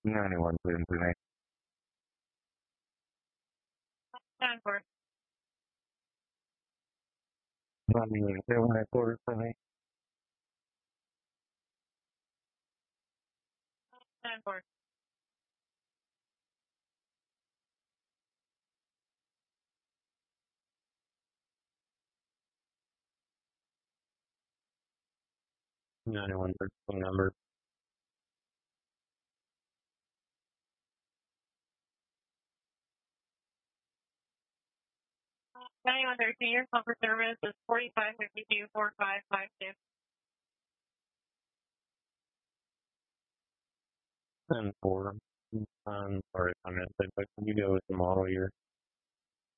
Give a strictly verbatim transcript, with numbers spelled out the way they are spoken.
ninety-one, please, tonight. Nine four. ninety-one, I quarter for me. Nine four. ninety-one, thirteen number. Ninety-one thirteen. Your call for service is forty-five fifty-two four five five two. ten four. Um, sorry, I'm not, but can you go with the model year?